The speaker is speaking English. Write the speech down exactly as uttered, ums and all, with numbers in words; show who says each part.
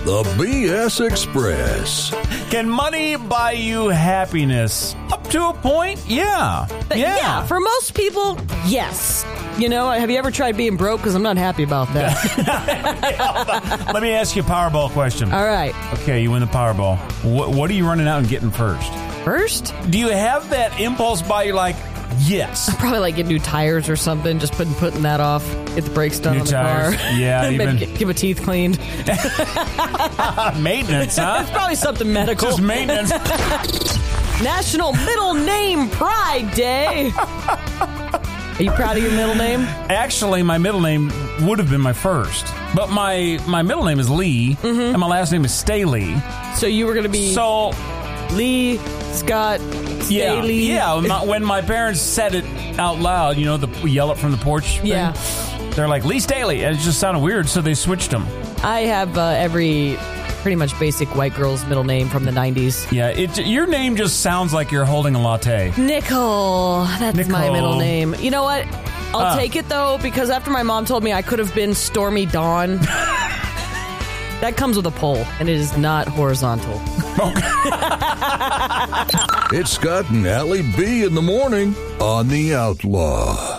Speaker 1: The B S Express.
Speaker 2: Can money buy you happiness? Up to a point, yeah. Yeah.
Speaker 3: Yeah, for most people, yes. You know, have you ever tried being broke? Because I'm not happy about that.
Speaker 2: Let me ask you a Powerball question.
Speaker 3: All right.
Speaker 2: Okay, you win the Powerball. What, what are you running out and getting first?
Speaker 3: First?
Speaker 2: Do you have that impulse buy you like, yes?
Speaker 3: Probably like get new tires or something, just putting putting that off. Get the brakes done
Speaker 2: New
Speaker 3: on the
Speaker 2: tires.
Speaker 3: car.
Speaker 2: Yeah,
Speaker 3: Maybe
Speaker 2: even-
Speaker 3: get, get my teeth cleaned.
Speaker 2: Maintenance, huh?
Speaker 3: It's probably something medical.
Speaker 2: Just maintenance.
Speaker 3: National Middle Name Pride Day. Are you proud of your middle name?
Speaker 2: Actually, my middle name would have been my first. But my, my middle name is Lee,
Speaker 3: Mm-hmm.
Speaker 2: and my last name is Staley.
Speaker 3: So you were going to be
Speaker 2: So,
Speaker 3: Lee Scott
Speaker 2: yeah,
Speaker 3: Staley.
Speaker 2: yeah. My, when my parents said it out loud, you know, the we yell it from the porch thing,
Speaker 3: Yeah.
Speaker 2: they're like, Lee Staley. And it just sounded weird, so they switched them.
Speaker 3: I have uh, every pretty much basic white girl's middle name from the nineties.
Speaker 2: Yeah, it, your name just sounds like you're holding a latte.
Speaker 3: Nicole. That's
Speaker 2: Nicole.
Speaker 3: my middle name. You know what? I'll
Speaker 2: Uh.
Speaker 3: take it, though, because after my mom told me I could have been Stormy Dawn, that comes with a pole, and it is not horizontal.
Speaker 1: It's Scott and Allie B in the morning on The Outlaw.